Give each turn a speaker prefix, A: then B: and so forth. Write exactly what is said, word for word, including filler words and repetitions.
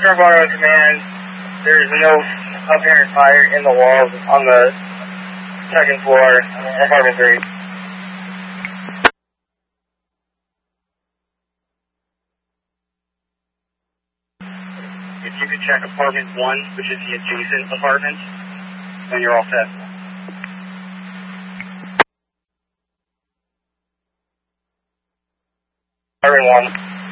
A: Barbaro Command, there is no apparent fire in the walls on the second floor, apartment three. If you could check apartment one, which is the adjacent apartment, then you're all set. Apartment one.